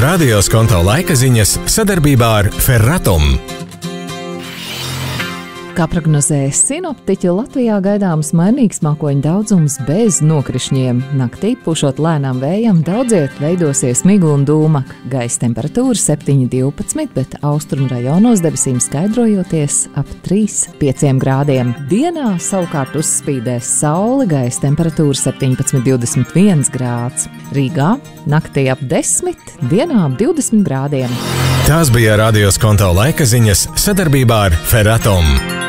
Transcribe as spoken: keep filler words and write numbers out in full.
Radio Skonto laika ziņas sadarbībā ar Ferratum. Kā prognozē sinoptiķi, Latvijā gaidāms mainīgs mākoņu daudzums bez nokrišņiem. Naktī pušot lēnām vējam, daudziet veidosies migla un dūma. Gaisa temperatūra septiņi divpadsmit, bet austrumu rajonos debesīm skaidrojoties ap trīs pieci grādiem. Dienā savukārt uzspīdēs saule, gaisa temperatūra septiņpadsmit divdesmit viens grāds. Rīgā naktī ap desmit, dienā ap divdesmit grādiem. Tās bija Radio Skonto laika ziņas sadarbībā ar Ferratum.